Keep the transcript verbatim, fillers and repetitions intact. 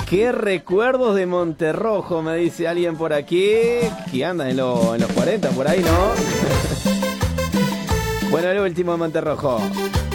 Qué recuerdos de Monterrojo, me dice alguien por aquí. Que anda en, lo, en los cuarenta, por ahí, ¿no? Bueno, el último de Monterrojo.